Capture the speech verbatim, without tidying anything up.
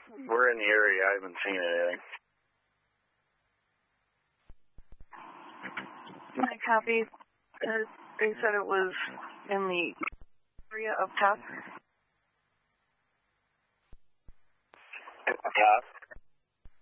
We're in the area. I haven't seen anything. I copy. Uh, they said it was in the area of Taft. Taft?